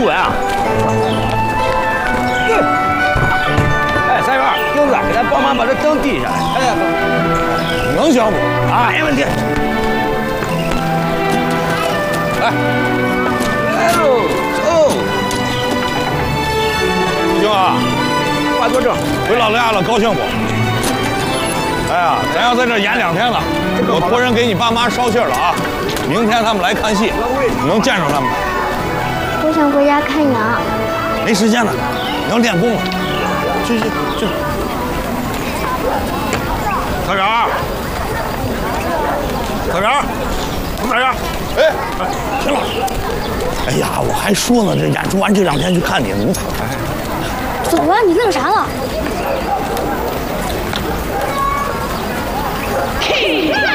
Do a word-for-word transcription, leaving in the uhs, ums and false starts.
入园啊！哎，三元，英子，给咱帮忙把这灯递下来。哎呀， 能行不？ 啊，没问题。来，来喽，走。 行啊， 化作证， 回老家了，高兴不？哎呀，咱要在这演两天了，我托人给你爸妈捎信了啊。明天他们来看戏，你能见着他们。 我想回家看羊。 没时间了，你要练功了。去去去。小冉，小冉，你在这儿？哎，行了。哎呀，我还说呢，这演出完这两天去看你呢，你咋了？ 走啊，你愣啥呢？ 嘿呀！